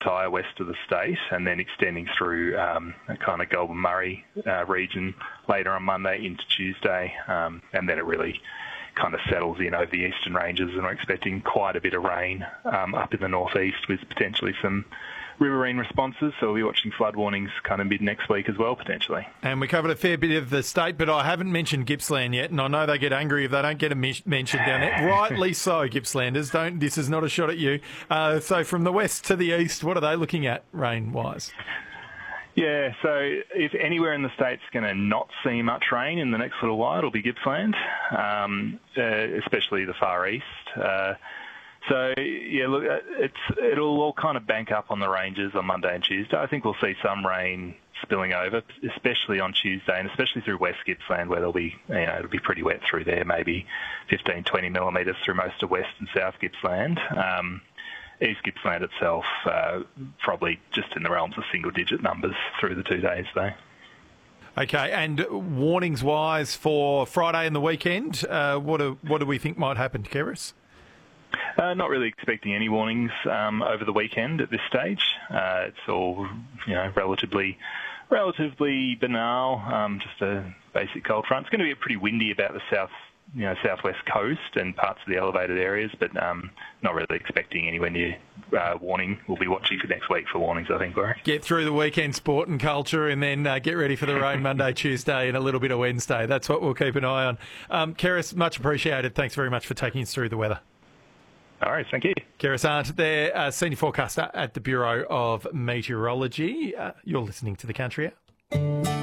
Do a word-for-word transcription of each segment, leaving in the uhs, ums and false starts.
entire west of the state, and then extending through um, a kind of Goulburn Murray uh, region later on Monday into Tuesday, um, and then it really kind of settles in over the eastern ranges, and we're expecting quite a bit of rain um, up in the northeast with potentially some riverine responses, so we'll be watching flood warnings kind of mid next week as well, potentially. And we covered a fair bit of the state, but I haven't mentioned Gippsland yet, and I know they get angry if they don't get a mention down there. Rightly so, Gippslanders. Don't. This is not a shot at you. Uh, so from the west to the east, what are they looking at rain-wise? Yeah, so if anywhere in the state's going to not see much rain in the next little while, it'll be Gippsland, um, uh, especially the far east. Uh, So, yeah, look, it's it'll all kind of bank up on the ranges on Monday and Tuesday. I think we'll see some rain spilling over, especially on Tuesday, and especially through West Gippsland, where there'll be, you know, it'll be pretty wet through there, maybe fifteen, twenty millimetres through most of West and South Gippsland. Um, East Gippsland itself, uh, probably just in the realms of single-digit numbers through the two days, though. Okay, and warnings-wise for Friday and the weekend, uh, what do, what do we think might happen, Keris? Uh, not really expecting any warnings um, over the weekend at this stage. Uh, it's all, you know, relatively, relatively banal. Um, just a basic cold front. It's going to be pretty windy about the south, you know, southwest coast and parts of the elevated areas, but um, not really expecting anywhere near uh, warning. We'll be watching for next week for warnings, I think, Warwick. Get through the weekend, sport and culture, and then uh, get ready for the rain Monday, Tuesday, and a little bit of Wednesday. That's what we'll keep an eye on. Um, Keris, much appreciated. Thanks very much for taking us through the weather. All right, thank you. Keris Arndt there, uh, Senior Forecaster at the Bureau of Meteorology. Uh, you're listening to The Country Hour.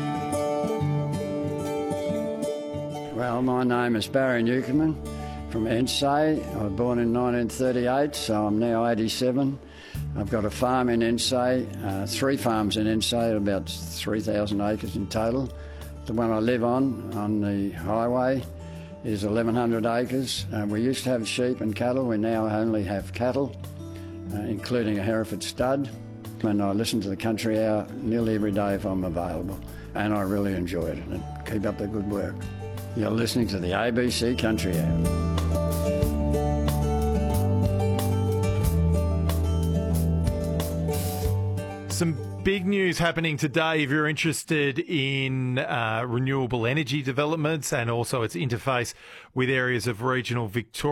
Well, my name is Barry Newcomen from Ensay. I was born in nineteen thirty-eight, so I'm now eighty-seven. I've got a farm in Ensay, uh, three farms in Ensay, about three thousand acres in total. The one I live on, on the highway, is eleven hundred acres. Uh, we used to have sheep and cattle. We now only have cattle, uh, including a Hereford stud. And I listen to the Country Hour nearly every day if I'm available. And I really enjoy it. And keep up the good work. You're listening to the A B C Country Hour. Some big news happening today if you're interested in uh, renewable energy developments and also its interface with areas of regional Victoria.